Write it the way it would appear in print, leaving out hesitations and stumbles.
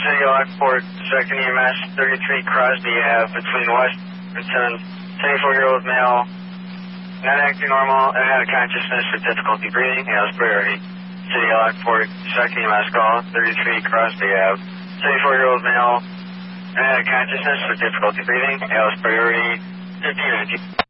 City Lockport, 2nd EMS, 33 Crosby Ave, between West and 24-year-old male, not acting normal, and out of consciousness with difficulty breathing. Hails priority. City Lockport, 2nd EMS call, 33 Crosby Ave, 24-year-old male, and out of consciousness with difficulty breathing. Hails priority 1519.